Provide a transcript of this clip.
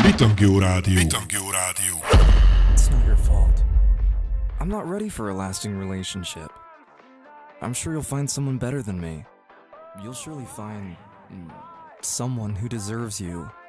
Bitangyo Rádió. It's not your fault. I'm not ready for a lasting relationship. I'm sure you'll find someone better than me. You'll surely find someone who deserves you.